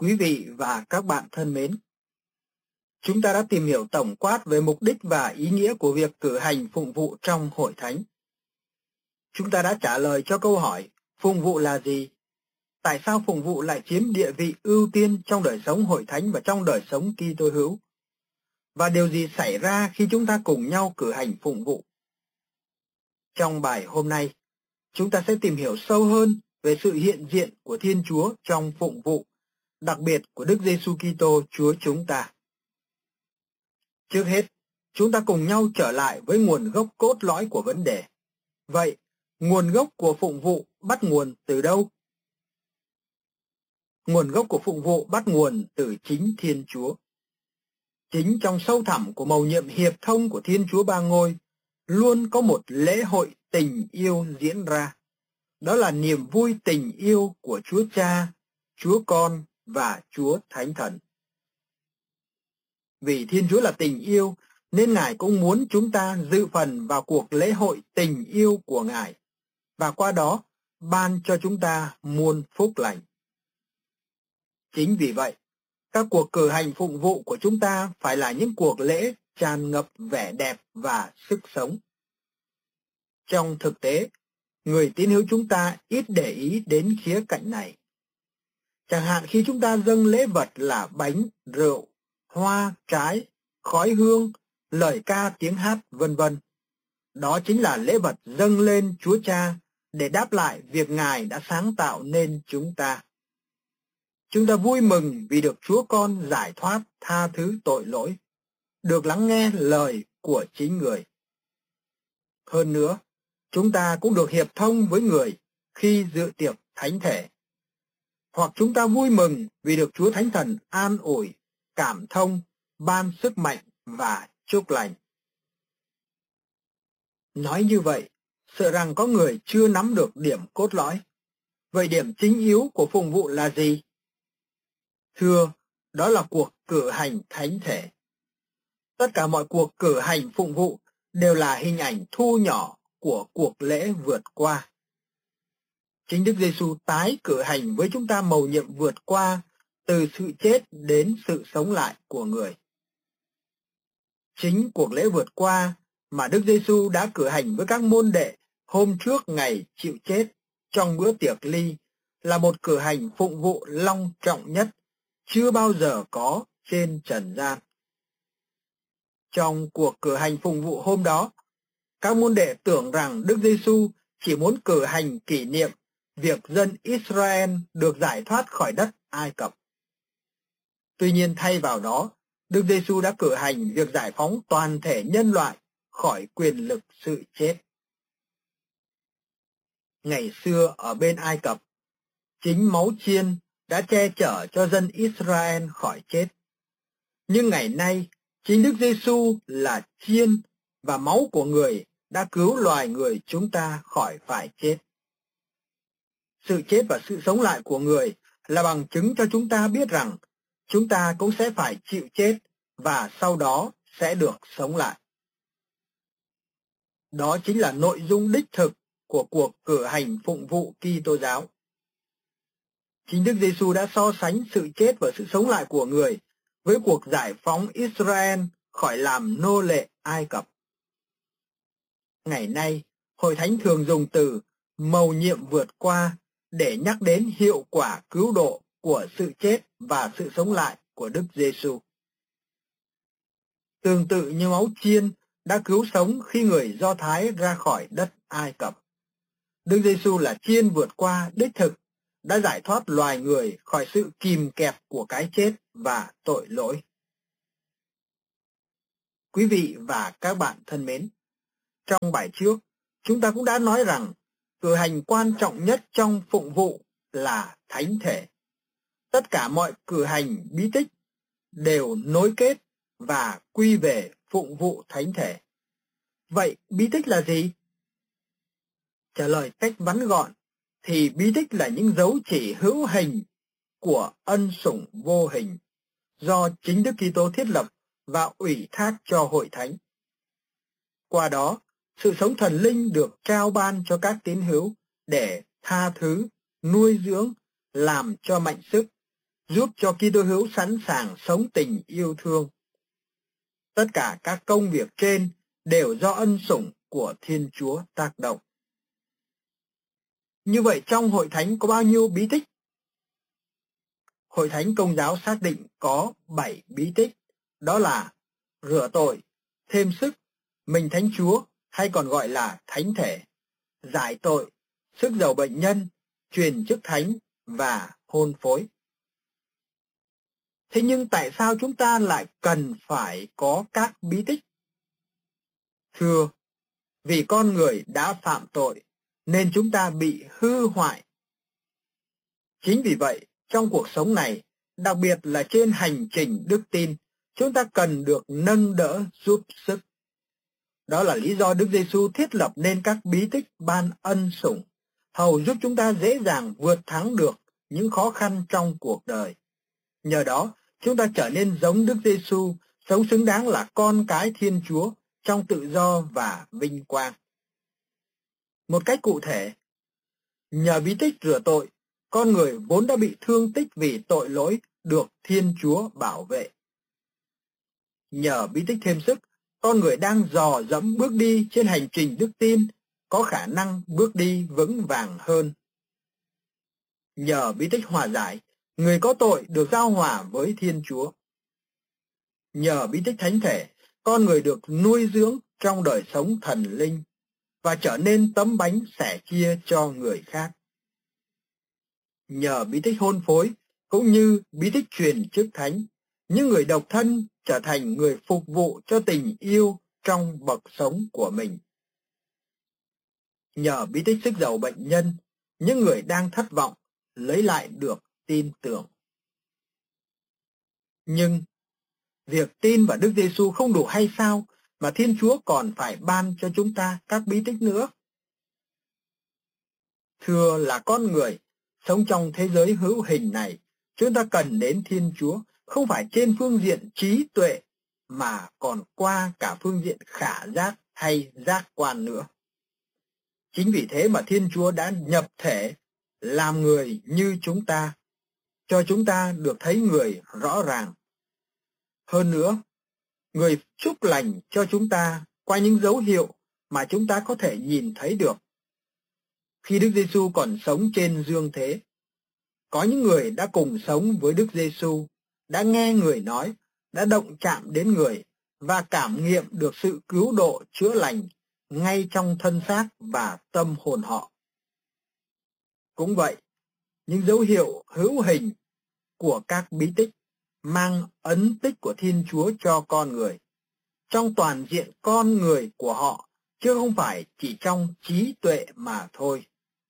Quý vị và các bạn thân mến, chúng ta đã tìm hiểu tổng quát về mục đích và ý nghĩa của việc cử hành phụng vụ trong hội thánh. Chúng ta đã trả lời cho câu hỏi phụng vụ là gì? Tại sao phụng vụ lại chiếm địa vị ưu tiên trong đời sống hội thánh và trong đời sống Kitô hữu? Và điều gì xảy ra khi chúng ta cùng nhau cử hành phụng vụ? Trong bài hôm nay, chúng ta sẽ tìm hiểu sâu hơn về sự hiện diện của Thiên Chúa trong phụng vụ, đặc biệt của Đức Giêsu Kitô Chúa chúng ta. Trước hết, chúng ta cùng nhau trở lại với nguồn gốc cốt lõi của vấn đề. Vậy, nguồn gốc của phụng vụ bắt nguồn từ đâu? Nguồn gốc của phụng vụ bắt nguồn từ chính Thiên Chúa. Chính trong sâu thẳm của mầu nhiệm hiệp thông của Thiên Chúa Ba Ngôi, luôn có một lễ hội tình yêu diễn ra. Đó là niềm vui tình yêu của Chúa Cha, Chúa Con và Chúa Thánh Thần. Vì Thiên Chúa là tình yêu, nên Ngài cũng muốn chúng ta dự phần vào cuộc lễ hội tình yêu của Ngài, và qua đó ban cho chúng ta muôn phúc lành. Chính vì vậy, các cuộc cử hành phụng vụ của chúng ta phải là những cuộc lễ tràn ngập vẻ đẹp và sức sống. Trong thực tế, người tín hữu chúng ta ít để ý đến khía cạnh này. Chẳng hạn khi chúng ta dâng lễ vật là bánh, rượu, hoa, trái, khói hương, lời ca tiếng hát, vân vân. Đó chính là lễ vật dâng lên Chúa Cha để đáp lại việc Ngài đã sáng tạo nên chúng ta. Chúng ta vui mừng vì được Chúa Con giải thoát, tha thứ tội lỗi, được lắng nghe lời của chính người. Hơn nữa, chúng ta cũng được hiệp thông với người khi dự tiệc thánh thể. Hoặc chúng ta vui mừng vì được Chúa Thánh Thần an ủi, cảm thông, ban sức mạnh và chúc lành. Nói như vậy, sợ rằng có người chưa nắm được điểm cốt lõi. Vậy điểm chính yếu của phụng vụ là gì? Thưa, đó là cuộc cử hành thánh thể. Tất cả mọi cuộc cử hành phụng vụ đều là hình ảnh thu nhỏ của cuộc lễ vượt qua. Chính Đức Giêsu tái cử hành với chúng ta mầu nhiệm vượt qua từ sự chết đến sự sống lại của người. Chính cuộc lễ vượt qua mà Đức Giêsu đã cử hành với các môn đệ hôm trước ngày chịu chết trong bữa tiệc ly là một cử hành phụng vụ long trọng nhất chưa bao giờ có trên trần gian. Trong cuộc cử hành phụng vụ hôm đó, các môn đệ tưởng rằng Đức Giêsu chỉ muốn cử hành kỷ niệm việc dân Israel được giải thoát khỏi đất Ai Cập. Tuy nhiên thay vào đó, Đức Giêsu đã cử hành việc giải phóng toàn thể nhân loại khỏi quyền lực sự chết. Ngày xưa ở bên Ai Cập, chính máu chiên đã che chở cho dân Israel khỏi chết. Nhưng ngày nay, chính Đức Giêsu là chiên và máu của người đã cứu loài người chúng ta khỏi phải chết. Sự chết và sự sống lại của người là bằng chứng cho chúng ta biết rằng chúng ta cũng sẽ phải chịu chết và sau đó sẽ được sống lại. Đó chính là nội dung đích thực của cuộc cử hành phụng vụ Kitô giáo. Chính Đức Giêsu đã so sánh sự chết và sự sống lại của người với cuộc giải phóng Israel khỏi làm nô lệ Ai Cập. Ngày nay, Hội Thánh thường dùng từ mầu nhiệm vượt qua để nhắc đến hiệu quả cứu độ của sự chết và sự sống lại của Đức Giêsu. Tương tự như máu chiên đã cứu sống khi người Do Thái ra khỏi đất Ai Cập, Đức Giêsu là chiên vượt qua đích thực, đã giải thoát loài người khỏi sự kìm kẹp của cái chết và tội lỗi. Quý vị và các bạn thân mến, trong bài trước, chúng ta cũng đã nói rằng cử hành quan trọng nhất trong phụng vụ là thánh thể. Tất cả mọi cử hành bí tích đều nối kết và quy về phụng vụ thánh thể. Vậy bí tích là gì? Trả lời cách ngắn gọn thì bí tích là những dấu chỉ hữu hình của ân sủng vô hình do chính Đức Kitô thiết lập và ủy thác cho hội thánh. Qua đó, sự sống thần linh được trao ban cho các tín hữu để tha thứ, nuôi dưỡng, làm cho mạnh sức, giúp cho Kitô hữu sẵn sàng sống tình yêu thương. Tất cả các công việc trên đều do ân sủng của Thiên Chúa tác động. Như vậy trong hội thánh có bao nhiêu bí tích? Hội thánh Công giáo xác định có 7 bí tích, đó là rửa tội, thêm sức, mình Thánh Chúa hay còn gọi là thánh thể, giải tội, sức dầu bệnh nhân, truyền chức thánh và hôn phối. Thế nhưng tại sao chúng ta lại cần phải có các bí tích? Thưa, vì con người đã phạm tội nên chúng ta bị hư hoại. Chính vì vậy, trong cuộc sống này, đặc biệt là trên hành trình đức tin, chúng ta cần được nâng đỡ giúp sức. Đó là lý do Đức Giêsu thiết lập nên các bí tích ban ân sủng, hầu giúp chúng ta dễ dàng vượt thắng được những khó khăn trong cuộc đời. Nhờ đó, chúng ta trở nên giống Đức Giêsu, sống xứng đáng là con cái Thiên Chúa trong tự do và vinh quang. Một cách cụ thể, nhờ bí tích rửa tội, con người vốn đã bị thương tích vì tội lỗi được Thiên Chúa bảo vệ. Nhờ bí tích thêm sức, con người đang dò dẫm bước đi trên hành trình đức tin, có khả năng bước đi vững vàng hơn. Nhờ bí tích hòa giải, người có tội được giao hòa với Thiên Chúa. Nhờ bí tích thánh thể, con người được nuôi dưỡng trong đời sống thần linh và trở nên tấm bánh sẻ chia cho người khác. Nhờ bí tích hôn phối cũng như bí tích truyền chức thánh, những người độc thân trở thành người phục vụ cho tình yêu trong bậc sống của mình. Nhờ bí tích sức dầu bệnh nhân, những người đang thất vọng lấy lại được tin tưởng. Nhưng việc tin vào Đức Giêsu không đủ hay sao mà Thiên Chúa còn phải ban cho chúng ta các bí tích nữa? Thưa, là con người sống trong thế giới hữu hình này, chúng ta cần đến Thiên Chúa không phải trên phương diện trí tuệ mà còn qua cả phương diện khả giác hay giác quan nữa. Chính vì thế mà Thiên Chúa đã nhập thể làm người như chúng ta, cho chúng ta được thấy người rõ ràng. Hơn nữa, người chúc lành cho chúng ta qua những dấu hiệu mà chúng ta có thể nhìn thấy được. Khi Đức Giêsu còn sống trên dương thế, có những người đã cùng sống với Đức Giêsu, đã nghe người nói, đã động chạm đến người và cảm nghiệm được sự cứu độ chữa lành ngay trong thân xác và tâm hồn họ. Cũng vậy, những dấu hiệu hữu hình của các bí tích mang ấn tích của Thiên Chúa cho con người, trong toàn diện con người của họ, chứ không phải chỉ trong trí tuệ mà thôi.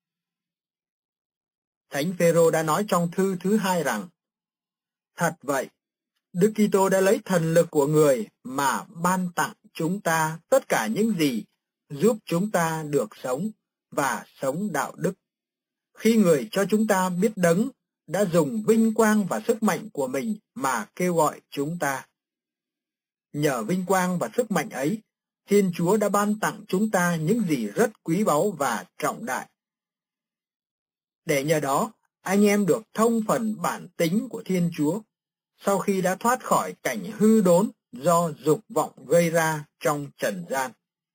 Thánh Phêrô đã nói trong thư thứ 2 rằng, thật vậy, Đức Kitô đã lấy thần lực của người mà ban tặng chúng ta tất cả những gì giúp chúng ta được sống và sống đạo đức. Khi người cho chúng ta biết Đấng đã dùng vinh quang và sức mạnh của mình mà kêu gọi chúng ta. Nhờ vinh quang và sức mạnh ấy, Thiên Chúa đã ban tặng chúng ta những gì rất quý báu và trọng đại. Để nhờ đó, anh em được thông phần bản tính của Thiên Chúa, sau khi đã thoát khỏi cảnh hư đốn do dục vọng gây ra trong trần gian.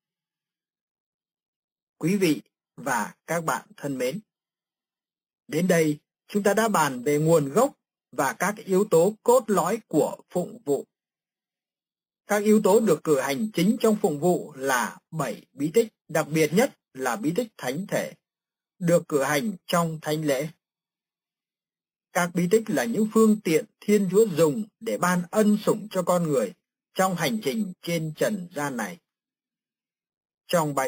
Quý vị và các bạn thân mến, đến đây chúng ta đã bàn về nguồn gốc và các yếu tố cốt lõi của phụng vụ. Các yếu tố được cử hành chính trong phụng vụ là 7 bí tích, đặc biệt nhất là bí tích thánh thể, được cử hành trong thánh lễ. Các bí tích là những phương tiện Thiên Chúa dùng để ban ân sủng cho con người trong hành trình trên trần gian này. Trong bài